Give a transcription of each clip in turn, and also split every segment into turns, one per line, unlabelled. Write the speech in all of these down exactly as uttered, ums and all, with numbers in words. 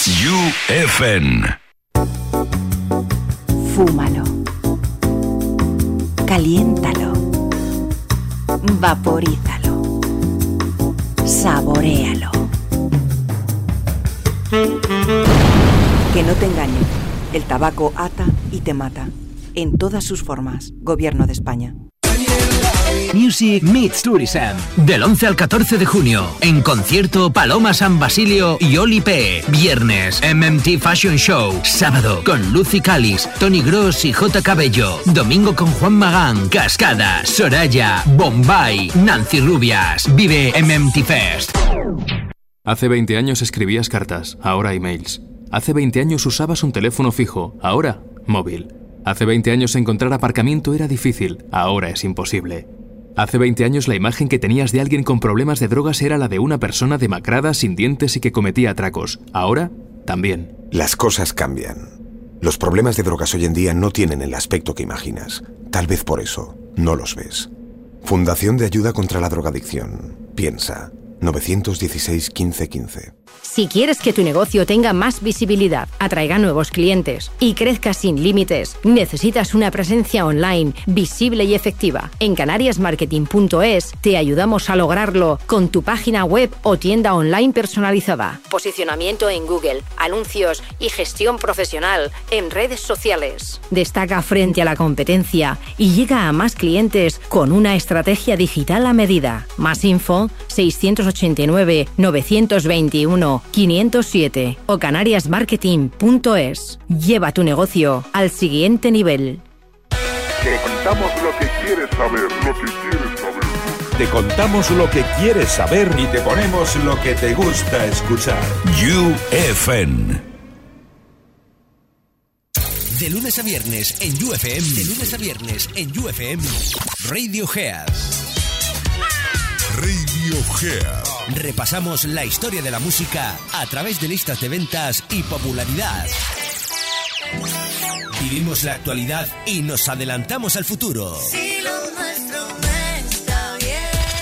U F M.
Fúmalo. Caliéntalo. Vaporízalo. Saboréalo. Que no te engañen. El tabaco ata y te mata. En todas sus formas. Gobierno de España.
Music Meets Tourism. Del once al catorce de junio. En concierto Paloma San Basilio y Oli P. Viernes M M T Fashion Show. Sábado con Lucy Calis, Tony Gross y J. Cabello. Domingo con Juan Magán, Cascada, Soraya, Bombay, Nancy Rubias. Vive M M T Fest.
Hace veinte años escribías cartas, ahora emails. Hace veinte años usabas un teléfono fijo, ahora móvil. Hace veinte años encontrar aparcamiento era difícil, ahora es imposible. Hace veinte años la imagen que tenías de alguien con problemas de drogas era la de una persona demacrada, sin dientes y que cometía atracos. Ahora, también.
Las cosas cambian. Los problemas de drogas hoy en día no tienen el aspecto que imaginas. Tal vez por eso no los ves. Fundación de Ayuda contra la Drogadicción. Piensa. nueve uno seis, quince, quince.
Si quieres que tu negocio tenga más visibilidad, atraiga nuevos clientes y crezca sin límites, necesitas una presencia online visible y efectiva. En canarias marketing punto es te ayudamos a lograrlo con tu página web o tienda online personalizada. Posicionamiento en Google, anuncios y gestión profesional en redes sociales. Destaca frente a la competencia y llega a más clientes con una estrategia digital a medida. Más info seiscientos ochenta y nueve, novecientos veintiuno, quinientos siete o canarias marketing punto es. Lleva tu negocio al siguiente nivel.
Te contamos lo que quieres saber, lo que quieres saber.
Te contamos lo que quieres saber y te ponemos lo que te gusta escuchar. U F M.
De lunes a viernes en U F M. De lunes a viernes en U F M. Radiohead. Radiohead. Repasamos la historia de la música a través de listas de ventas y popularidad. Vivimos la actualidad y nos adelantamos al futuro. Si lo nuestro está bien.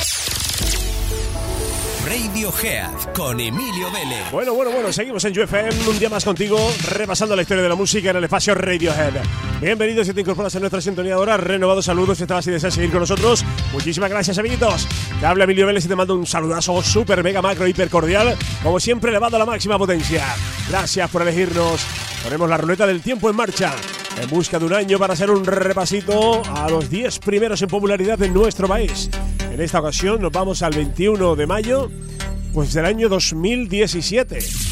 Radiohead con Emilio Vélez.
Bueno, bueno, bueno, seguimos en U F M, un día más contigo, repasando la historia de la música en el espacio Radiohead. Bienvenidos si te incorporas a nuestra sintonía ahora, renovados saludos si estabas y deseas seguir con nosotros. Muchísimas gracias, amiguitos. Te habla Emilio Vélez y te mando un saludazo súper, mega, macro, hiper cordial, como siempre elevado a la máxima potencia. Gracias por elegirnos. Ponemos la ruleta del tiempo en marcha, en busca de un año para hacer un repasito a los diez primeros en popularidad en nuestro país. En esta ocasión nos vamos al veintiuno de mayo, pues del año dos mil diecisiete.